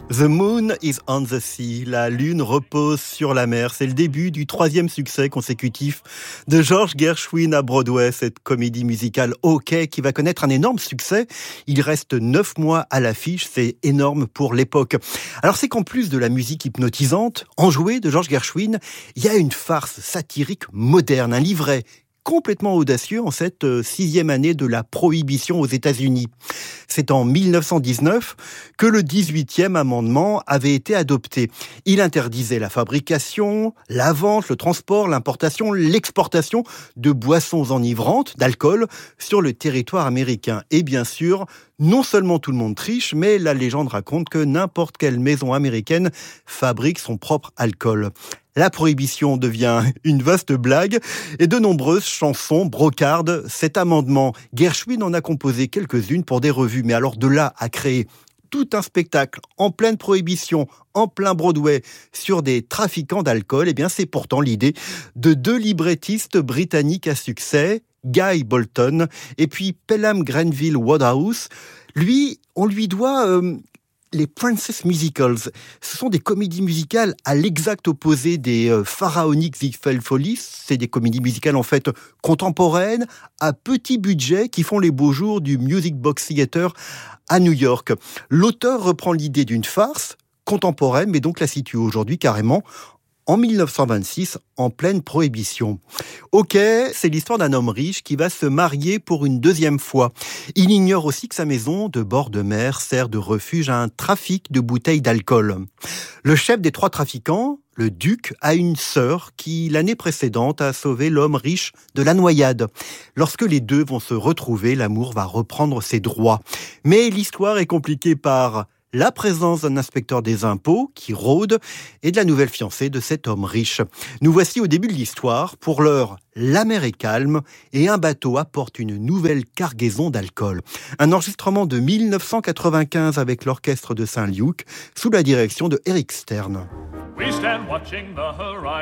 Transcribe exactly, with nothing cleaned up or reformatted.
The Moon is on the Sea, la lune repose sur la mer. C'est le début du troisième succès consécutif de George Gershwin à Broadway, cette comédie musicale OK qui va connaître un énorme succès. Il reste neuf mois à l'affiche, c'est énorme pour l'époque. Alors c'est qu'en plus de la musique hypnotisante, enjouée de George Gershwin, il y a une farce satirique moderne, un livret complètement audacieux en cette sixième année de la prohibition aux États-Unis. C'est en mille neuf cent dix-neuf que le dix-huitième amendement avait été adopté. Il interdisait la fabrication, la vente, le transport, l'importation, l'exportation de boissons enivrantes, d'alcool, sur le territoire américain. Et bien sûr, non seulement tout le monde triche, mais la légende raconte que n'importe quelle maison américaine fabrique son propre alcool. La prohibition devient une vaste blague et de nombreuses chansons brocardent cet amendement. Gershwin en a composé quelques-unes pour des revues, mais alors de là à créer tout un spectacle en pleine prohibition, en plein Broadway, sur des trafiquants d'alcool, eh bien c'est pourtant l'idée de deux librettistes britanniques à succès, Guy Bolton et puis Pelham Grenville Wodehouse. Lui, on lui doit euh, les Princess Musicals. Ce sont des comédies musicales à l'exact opposé des euh, pharaoniques Ziegfeld Follies. C'est des comédies musicales en fait contemporaines, à petit budget, qui font les beaux jours du Music Box Theatre à New York. L'auteur reprend l'idée d'une farce contemporaine, mais donc la situe aujourd'hui carrément en mille neuf cent vingt-six, en pleine prohibition. OK, c'est l'histoire d'un homme riche qui va se marier pour une deuxième fois. Il ignore aussi que sa maison de bord de mer sert de refuge à un trafic de bouteilles d'alcool. Le chef des trois trafiquants, le duc, a une sœur qui, l'année précédente, a sauvé l'homme riche de la noyade. Lorsque les deux vont se retrouver, l'amour va reprendre ses droits. Mais l'histoire est compliquée par la présence d'un inspecteur des impôts qui rôde et de la nouvelle fiancée de cet homme riche. Nous voici au début de l'histoire. Pour l'heure, la mer est calme et un bateau apporte une nouvelle cargaison d'alcool. Un enregistrement de mille neuf cent quatre-vingt-quinze avec l'orchestre de Saint-Luc sous la direction de Eric Stern. We stand watching the horizon.